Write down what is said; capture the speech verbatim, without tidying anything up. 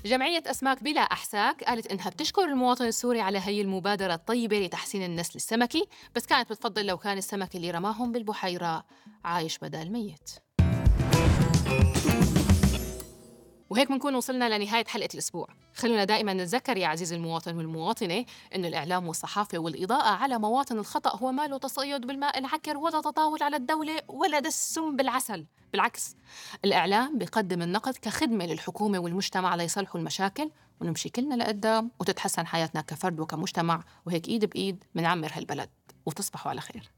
جمعية أسماك بلا أحساك قالت إنها بتشكر المواطن السوري على هي المبادرة الطيبة لتحسين النسل السمكي، بس كانت بتفضل لو كان السمك اللي رماهم بالبحيرة عايش بدل ميت. وهيك بنكون وصلنا لنهاية حلقة الأسبوع. خلونا دائما نتذكر يا عزيزي المواطن والمواطنة إنه الإعلام والصحافة والإضاءة على مواطن الخطأ هو ماله تصيد بالماء العكر ولا تطاول على الدولة ولا دسم بالعسل. بالعكس، الإعلام بيقدم النقد كخدمة للحكومة والمجتمع ليصلحوا المشاكل ونمشي كلنا لقدام وتتحسن حياتنا كفرد وكمجتمع، وهيك إيد بإيد منعمر هالبلد. وتصبحوا على خير.